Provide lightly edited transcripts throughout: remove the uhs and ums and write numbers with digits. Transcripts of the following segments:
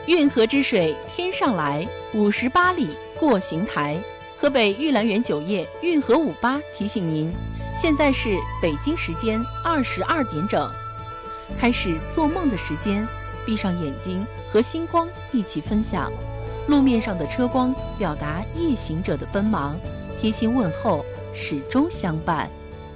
运河之水天上来，58里过邢台。河北玉兰园酒业运河58提醒您，现在是北京时间22点整，开始做梦的时间，闭上眼睛，和星光一起分享。路面上的车光表达夜行者的奔忙，贴心问候始终相伴。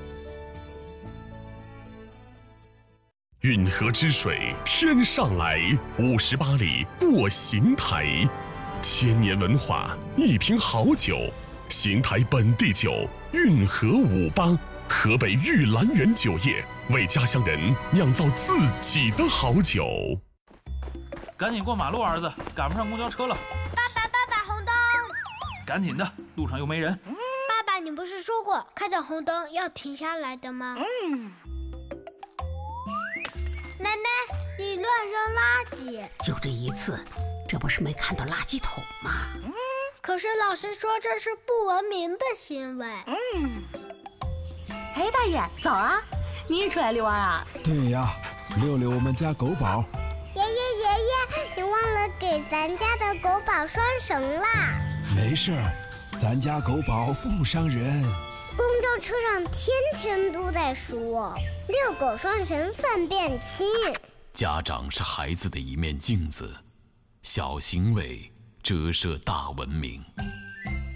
运河之水天上来，58里过邢台。千年文化，一瓶好酒，邢台本地酒，运河58，河北玉兰园酒业为家乡人酿造自己的好酒。 赶紧过马路，儿子，赶不上公交车了。 爸爸，红灯！ 赶紧的，路上又没人。 爸爸，你不是说过看到红灯要停下来的吗？奶奶，你乱扔垃圾！ 就这一次，这不是没看到垃圾桶吗？ 可是老师说这是不文明的行为。 哎，大爷，早啊！你也出来遛弯啊？ 对呀，遛遛我们家狗宝。 爷爷，你忘了给咱家的狗宝拴绳啦。 没事儿，咱家狗宝不伤人。 公交车上天天都在说遛狗拴绳粪便轻。 家长是孩子的一面镜子，小行为折射大文明。